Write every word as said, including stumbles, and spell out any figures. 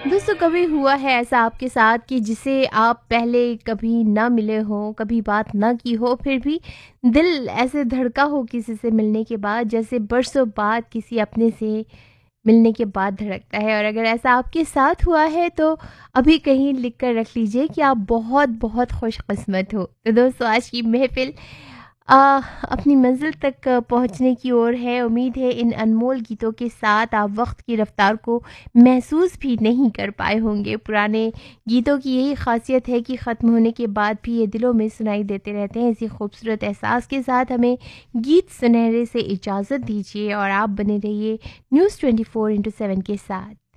दोस्तों, कभी हुआ है ऐसा आपके साथ कि जिसे आप पहले कभी ना मिले हो, कभी बात ना की हो, फिर भी दिल ऐसे धड़का हो किसी से मिलने के बाद, जैसे बरसों बाद किसी अपने से मिलने के बाद धड़कता है। और अगर ऐसा आपके साथ हुआ है तो अभी कहीं लिख कर रख लीजिए कि आप बहुत बहुत खुशकिस्मत हो। तो दोस्तों, आज की महफ़िल अ, अपनी मंज़िल तक पहुँचने की ओर है। उम्मीद है इन अनमोल गीतों के साथ आप वक़्त की रफ़्तार को महसूस भी नहीं कर पाए होंगे। पुराने गीतों की यही ख़ासियत है कि ख़त्म होने के बाद भी ये दिलों में सुनाई देते रहते हैं। इसी खूबसूरत एहसास के साथ हमें गीत सुनहरे से इजाज़त दीजिए और आप बने रहिए news twenty four into seven के साथ।